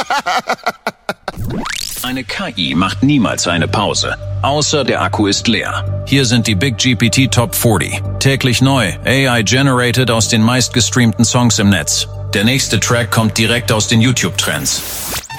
Eine KI macht niemals eine Pause, außer der Akku ist leer. Hier sind die Big GPT Top 40. Täglich neu, AI-generated aus den meistgestreamten Songs im Netz. Der nächste Track kommt direkt aus den YouTube-Trends.